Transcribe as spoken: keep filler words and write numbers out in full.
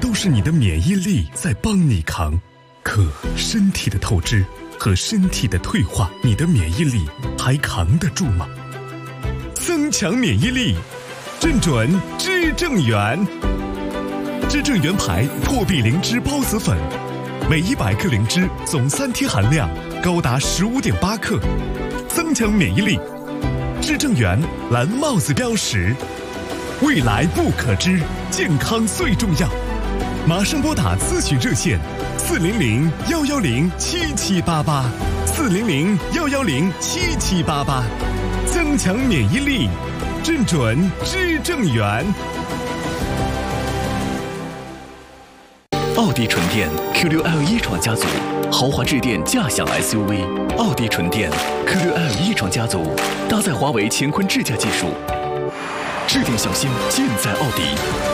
都是你的免疫力在帮你扛。可身体的透支和身体的退化，你的免疫力还扛得住吗？增强免疫力，正准知正元。知正元牌破壁灵芝孢子粉，每一百克灵芝总三天含量高达十五点八克，增强免疫力。知正元蓝帽子标识，未来不可知，健康最重要。马上拨打咨询热线四零零幺幺零七七八八，四零零幺幺零七七八八，增强免疫力，正准知正元。 奥迪纯电 Q 六 L 一创家族，豪华智电驾享 S U V。奥迪纯电 Q 六 L 一创家族，搭载华为乾坤智驾技术，智电小新尽在奥迪。